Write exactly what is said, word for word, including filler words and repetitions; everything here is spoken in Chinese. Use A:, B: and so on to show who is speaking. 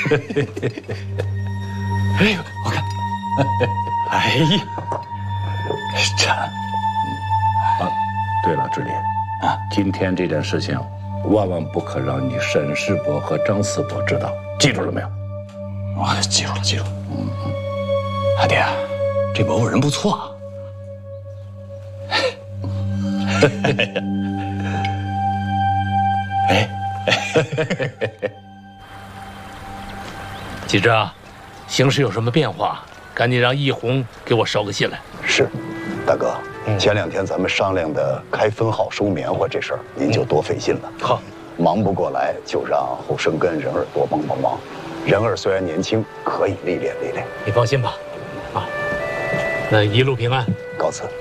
A: 哎呦，我看，哎呀，这，
B: 啊，对了，志林啊，今天这件事情，万万不可让你沈世伯和张四伯知道，记住了没有？
A: 我记住了，记住了。嗯嗯，阿爹，这某某人不错啊。哎，
C: 启之啊，形势有什么变化，赶紧让易红给我捎个信来。
D: 是，大哥，嗯、前两天咱们商量的开分号收棉花这事儿，您就多费心了。
C: 嗯、好，
D: 忙不过来就让后生跟仁儿多帮帮忙。仁儿虽然年轻，可以历练历练。
C: 你放心吧，啊，那一路平安，
D: 告辞。